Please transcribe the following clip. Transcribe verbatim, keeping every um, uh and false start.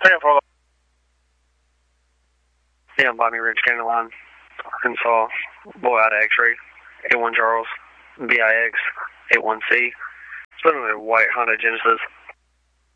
Second floor. Yeah, Bobby Ridge, County Line, Arkansas. Boy out of X-ray. eight one Charles. B I X eight one C. It's been a white Honda Genesis.